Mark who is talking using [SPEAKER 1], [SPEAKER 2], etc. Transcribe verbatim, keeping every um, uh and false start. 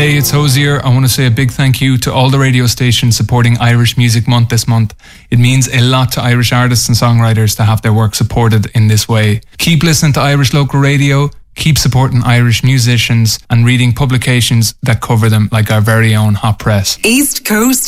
[SPEAKER 1] Hey, it's Hosier. I want to say a big thank you to all the radio stations supporting Irish Music Month this month. It means a lot to Irish artists and songwriters to have their work supported in this way. Keep listening to Irish local radio, keep supporting Irish musicians and reading publications that cover them like our very own Hot Press.
[SPEAKER 2] East Coast